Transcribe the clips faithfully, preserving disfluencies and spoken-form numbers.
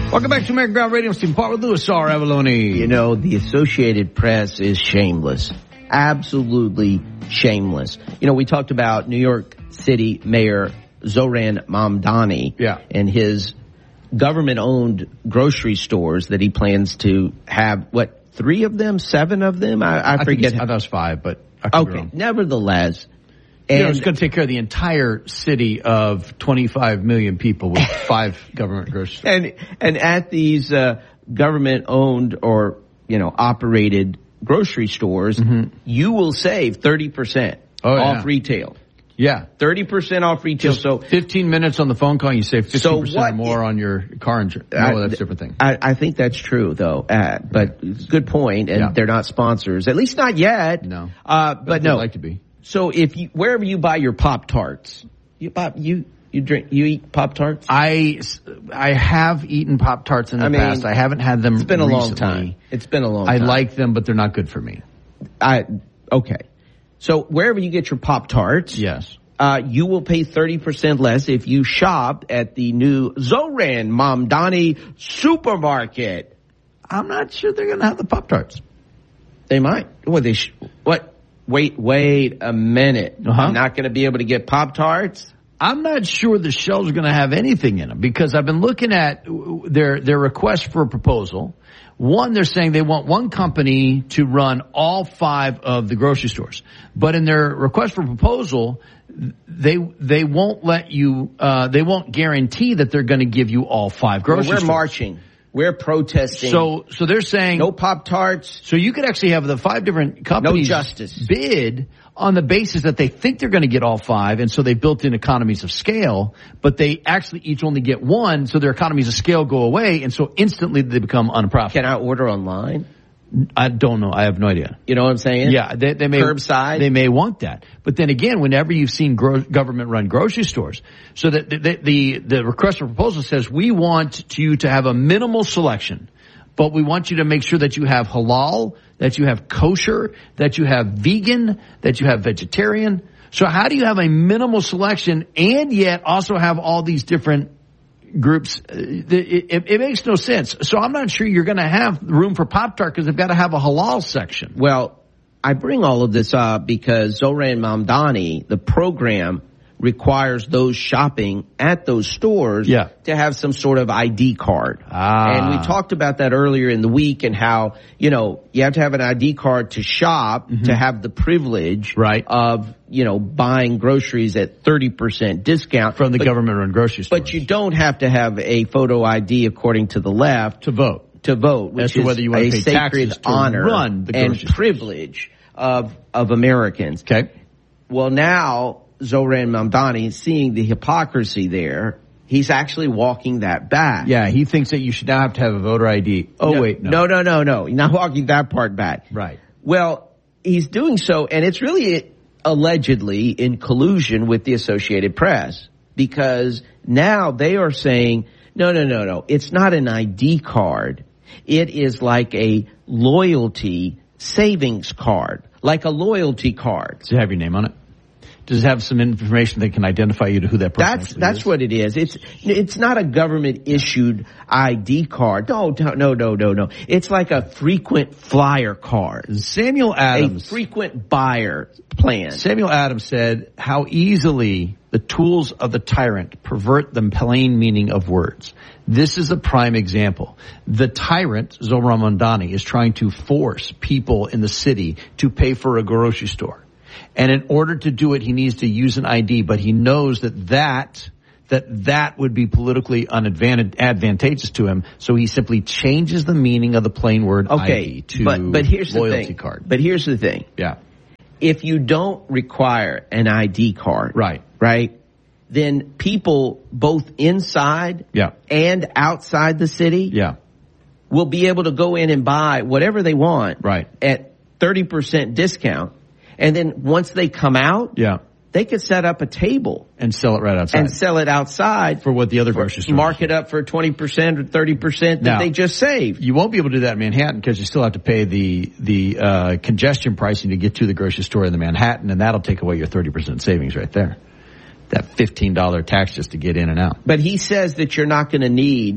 Welcome back to American Ground Radio. Stephen Part with Louis R. Avalone. You know, the Associated Press is shameless. Absolutely shameless. You know, we talked about New York City Mayor Zoran Mamdani yeah. and his government-owned grocery stores that he plans to have, what, three of them, seven of them? I, I, I forget. I thought it was five, but I could be okay, wrong. Nevertheless. And you know, and it's going to take care of the entire city of twenty-five million people with five government grocery stores. And, and at these uh, government-owned or, you know, operated grocery stores, mm-hmm. you will save thirty percent oh, yeah. off retail. Yeah. thirty percent off retail. Just so fifteen minutes on the phone call, you save fifteen percent so what, or more on your car insurance. No, I, that's a different thing. I, I think that's true, though. Uh, but it's a good point, and yeah. they're not sponsors, at least not yet. No. Uh, but, but no. They'd like to be. So if you, wherever you buy your Pop-Tarts, you buy, you, you drink, you eat Pop-Tarts? I, I have eaten Pop-Tarts in the I mean, past. I haven't had them It's been recently. a long time. It's been a long I time. I like them, but they're not good for me. I, okay. So wherever you get your Pop-Tarts. Yes. Uh, you will pay thirty percent less if you shop at the new Zoran Mamdani supermarket. I'm not sure they're going to have the Pop-Tarts. They might. What, they sh- what? Wait, wait a minute. Uh-huh. I'm not going to be able to get Pop-Tarts? I'm not sure the shelves are going to have anything in them because I've been looking at their their request for a proposal. One, they're saying they want one company to run all five of the grocery stores. But in their request for proposal, they they won't let you, uh, they won't guarantee that they're going to give you all five grocery well, we're stores. We're marching. We're protesting. So, so they're saying no Pop-Tarts. So you could actually have the five different companies no justice. bid on the basis that they think they're going to get all five, and so they built in economies of scale, but they actually each only get one, so their economies of scale go away, and so instantly they become unprofitable. Can I order online? I don't know. I have no idea. You know what I'm saying? Yeah, they, they may curbside. They may want that, but then again, whenever you've seen gro- government-run grocery stores, so that the, the the the request for proposal says we want you to have a minimal selection, but we want you to make sure that you have halal, that you have kosher, that you have vegan, that you have vegetarian. So how do you have a minimal selection and yet also have all these different groups? It, it, it makes no sense. So I'm not sure you're going to have room for Pop-Tart because they've got to have a halal section. Well, I bring all of this up because Zoran Mamdani, the program, requires those shopping at those stores yeah. to have some sort of I D card. Ah. And we talked about that earlier in the week and how, you know, you have to have an I D card to shop, mm-hmm. to have the privilege right. of, you know, buying groceries at thirty percent discount. From the but, government-run grocery stores. But you don't have to have a photo I D according to the left. To vote. To vote, which As to is whether you want a to pay sacred taxes to honor run the and grocery privilege of, of Americans. Okay. Well, now Zoran Mamdani, seeing the hypocrisy there, he's actually walking that back. Yeah, he thinks that you should now have to have a voter I D. Oh, no, wait, no. No, no, no, no. He's not walking that part back. Right. Well, he's doing so, and it's really allegedly in collusion with the Associated Press, because now they are saying, no, no, no, no. It's not an I D card. It is like a loyalty savings card, like a loyalty card. Does it have your name on it? Does it have some information that can identify you to who that person That's actually that's is? what it is. It's it's not a government issued I D card. No, no, no, no, no. It's like a frequent flyer card. Samuel Adams, a frequent buyer plan. Samuel Adams said how easily the tools of the tyrant pervert the plain meaning of words. This is a prime example. The tyrant, Zoran Mamdani, is trying to force people in the city to pay for a grocery store. And in order to do it, he needs to use an I D, but he knows that that, that that would be politically unadvantageous to him. So he simply changes the meaning of the plain word okay, I D to but, but here's loyalty the thing. card. But here's the thing. Yeah. If you don't require an I D card, right, right, then people both inside yeah. and outside the city yeah. will be able to go in and buy whatever they want right. at thirty percent discount. And then once they come out, yeah. they could set up a table and sell it right outside. And sell it outside for what the other grocery stores mark it up for twenty percent or thirty percent that now, they just saved. You won't be able to do that in Manhattan because you still have to pay the the uh congestion pricing to get to the grocery store in the Manhattan, and that'll take away your thirty percent savings right there. That fifteen dollars tax just to get in and out. But he says that you're not going to need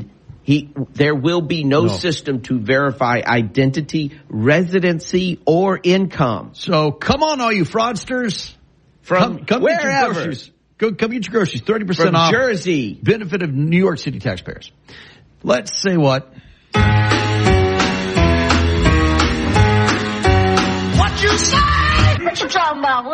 He, there will be no, No. system to verify identity, residency, or income. So come on, all you fraudsters. From come, come get your wherever. groceries. Go, come get your groceries. thirty percent From off. Jersey. Benefit of New York City taxpayers. Let's say what? What you say? What you talking about,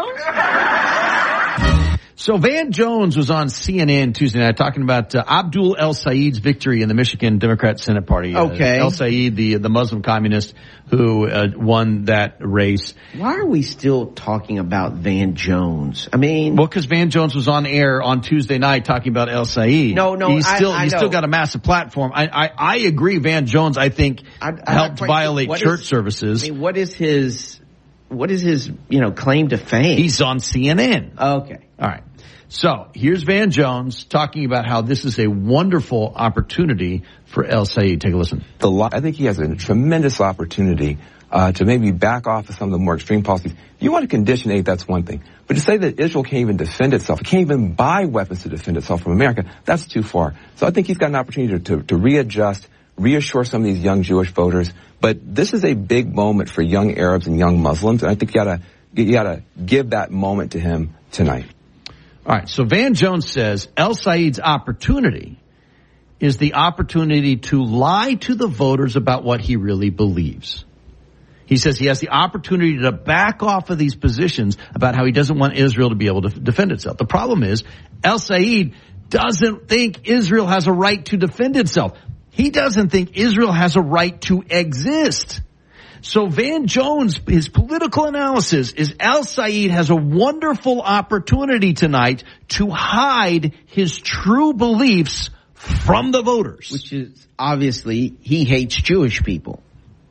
Will? So Van Jones was on C N N Tuesday night talking about uh, Abdul El Sayed's victory in the Michigan Democrat Senate Party. Uh, Okay. El Sayed, the the Muslim communist who uh, won that race. Why are we still talking about Van Jones? I mean, Well, because Van Jones was on air on Tuesday night talking about El Sayed. No, no, he's I- still I he's know. still got a massive platform. I I, I agree. Van Jones, I think, I- I'm not helped quite- violate what church is- services. I mean, what is his, what is his, you know, claim to fame? He's on C N N. okay. All right. So here's Van Jones talking about how this is a wonderful opportunity for El Sayed. Take a listen. The lo- I think he has a tremendous opportunity uh, to maybe back off of some of the more extreme policies. If you want to condition aid, that's one thing. But to say that Israel can't even defend itself, it can't even buy weapons to defend itself from America, that's too far. So I think he's got an opportunity to, to, to readjust, reassure some of these young Jewish voters. But this is a big moment for young Arabs and young Muslims, and I think you gotta, you gotta give that moment to him tonight. All right. So Van Jones says El Sayed's opportunity is the opportunity to lie to the voters about what he really believes. He says he has the opportunity to back off of these positions about how he doesn't want Israel to be able to defend itself. The problem is El Sayed doesn't think Israel has a right to defend itself. He doesn't think Israel has a right to exist. So Van Jones, his political analysis is El Sayed has a wonderful opportunity tonight to hide his true beliefs from the voters. Which is obviously he hates Jewish people.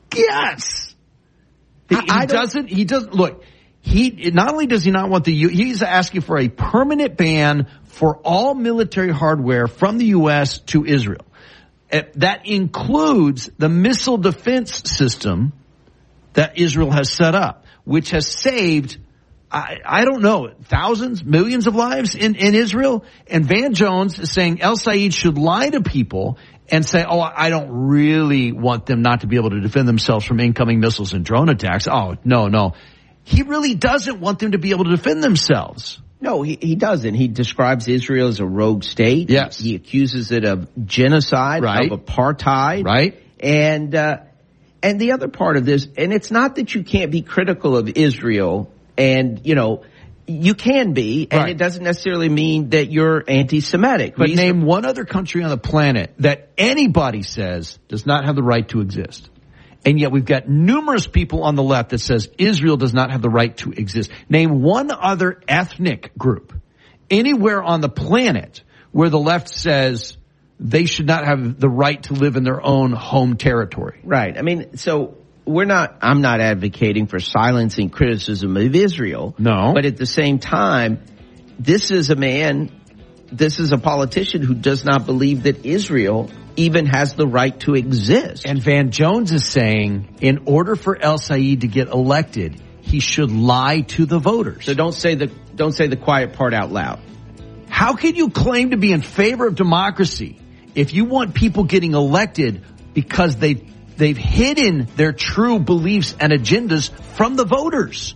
Yes. He, I- he I don't- doesn't, he doesn't, look, he, not only does he not want the, U- he's asking for a permanent ban for all military hardware from the U S to Israel. Uh, That includes the missile defense system that Israel has set up, which has saved, I, I don't know, thousands, millions of lives in, in Israel. And Van Jones is saying El Sayed should lie to people and say, oh, I don't really want them not to be able to defend themselves from incoming missiles and drone attacks. Oh, no, no. He really doesn't want them to be able to defend themselves. No, he, he doesn't. He describes Israel as a rogue state. Yes. He, he accuses it of genocide, Right. of apartheid. Right. And, uh, and the other part of this, and it's not that you can't be critical of Israel, and, you know, you can be, and Right. it doesn't necessarily mean that you're anti-Semitic. But Reason- name one other country on the planet that anybody says does not have the right to exist. And yet we've got numerous people on the left that says Israel does not have the right to exist. Name one other ethnic group anywhere on the planet where the left says they should not have the right to live in their own home territory. Right. I mean, so we're not, I'm not advocating for silencing criticism of Israel. No. But at the same time, this is a man, this is a politician who does not believe that Israel even has the right to exist. And Van Jones is saying in order for El Sayed to get elected, he should lie to the voters. So don't say the, don't say the quiet part out loud. How can you claim to be in favor of democracy if you want people getting elected because they they've hidden their true beliefs and agendas from the voters?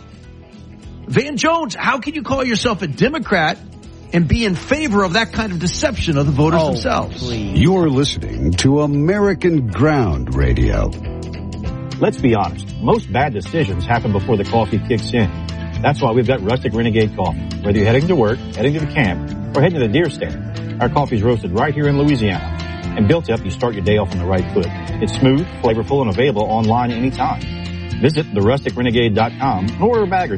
Van Jones, how can you call yourself a Democrat and be in favor of that kind of deception of the voters Oh, themselves? please. You're listening to American Ground Radio. Let's be honest. Most bad decisions happen before the coffee kicks in. That's why we've got Rustic Renegade Coffee. Whether you're heading to work, heading to the camp, or heading to the deer stand, our coffee's roasted right here in Louisiana. And built up, you start your day off on the right foot. It's smooth, flavorful, and available online anytime. Visit the rustic renegade dot com and order a bag or